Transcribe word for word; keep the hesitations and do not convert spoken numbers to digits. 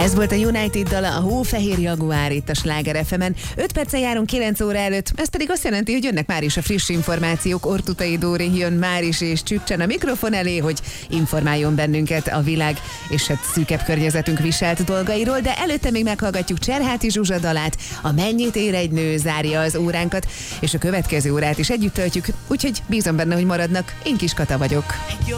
Ez volt a United dala, a Hófehér Jaguár itt a Sláger ef emen. öt perccel járunk kilenc óra előtt, ez pedig azt jelenti, hogy jönnek már is a friss információk. Ortutai Dóri jön már is és csüccsen a mikrofon elé, hogy informáljon bennünket a világ és hát szűkebb környezetünk viselt dolgairól, de előtte még meghallgatjuk Cserháti Zsuzsa dalát, a Mennyit ér egy nő zárja az óránkat, és a következő órát is együtt töltjük, úgyhogy bízom benne, hogy maradnak. Én Kis Kata vagyok.